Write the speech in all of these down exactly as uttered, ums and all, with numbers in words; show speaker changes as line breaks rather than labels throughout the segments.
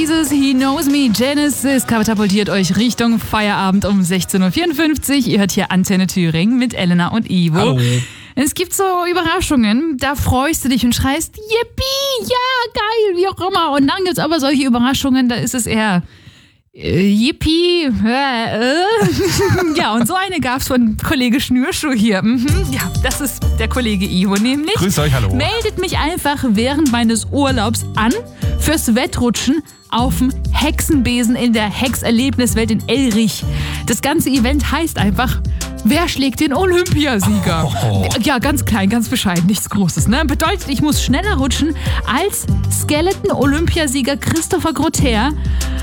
Dieses He Knows Me Genesis katapultiert euch Richtung Feierabend um sechzehn Uhr vierundfünfzig. Ihr hört hier Antenne Thüringen mit Elena und Ivo.
Hallo.
Es gibt so Überraschungen, da freust du dich und schreist, yippie, ja, geil, wie auch immer. Und dann gibt es aber solche Überraschungen, da ist es eher äh, yippie, äh, äh. Ja, und so eine gab es von Kollege Schnürschuh hier. Mhm. Ja, das ist der Kollege Ivo nämlich.
Grüß euch, hallo.
Meldet mich einfach während meines Urlaubs an fürs Wettrutschen auf dem Hexenbesen in der Hexerlebniswelt in Elrich. Das ganze Event heißt einfach, wer schlägt den Olympiasieger?
Oh.
Ja, ganz klein, ganz bescheiden, nichts Großes. Ne? Bedeutet, ich muss schneller rutschen als Skeleton-Olympiasieger Christopher Grother.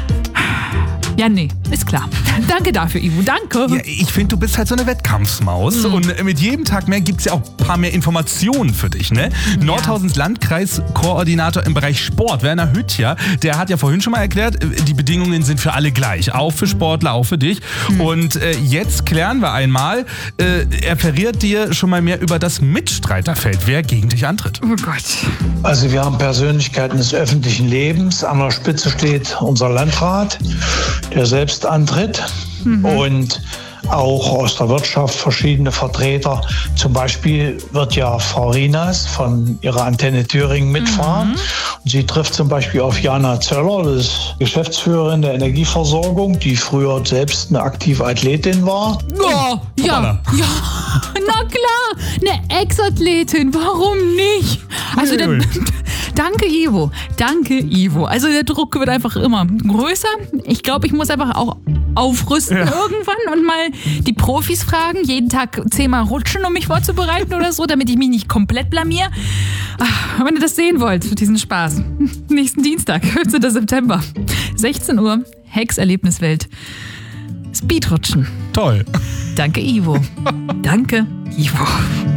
Ja, nee, ist klar. Danke dafür, Ivo, danke.
Ja, ich finde, du bist halt so eine Wettkampfsmaus. Mhm. Und mit jedem Tag mehr gibt es ja auch ein paar mehr Informationen für dich. Ne? Ja. Nordhausens Landkreiskoordinator im Bereich Sport, Werner Hüttcher, der hat ja vorhin schon mal erklärt, die Bedingungen sind für alle gleich. Auch für Sportler, auch für dich. Mhm. Und äh, jetzt klären wir einmal, äh, er verrät dir schon mal mehr über das Mitstreiterfeld, wer gegen dich antritt.
Oh Gott.
Also wir haben Persönlichkeiten des öffentlichen Lebens. An der Spitze steht unser Landrat, der selbst antritt, mhm. und auch aus der Wirtschaft verschiedene Vertreter. Zum Beispiel wird ja Frau Rinas von ihrer Antenne Thüringen mitfahren. Mhm. Und sie trifft zum Beispiel auf Jana Zöller, das ist Geschäftsführerin der Energieversorgung, die früher selbst eine aktive Athletin war.
Oh, ja, ja, na klar, eine Ex-Athletin, warum nicht? Also der, danke Ivo, danke Ivo. Also der Druck wird einfach immer größer. Ich glaube, ich muss einfach auch aufrüsten ja. irgendwann und mal die Profis fragen, jeden Tag zehnmal rutschen, um mich vorzubereiten oder so, damit ich mich nicht komplett blamier. Ach, wenn ihr das sehen wollt, diesen Spaß, nächsten Dienstag, vierzehnten September, sechzehn Uhr, Hexerlebniswelt, Speedrutschen.
Toll.
Danke Ivo. Danke Ivo.